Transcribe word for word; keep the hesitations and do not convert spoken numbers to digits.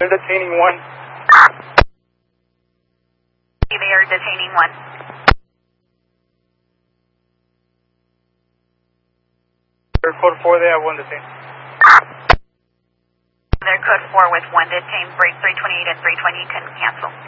They're detaining one. They are detaining one. They're code four, they have one detained. They're code four with one detained. Break three twenty-eight and three twenty, you can cancel.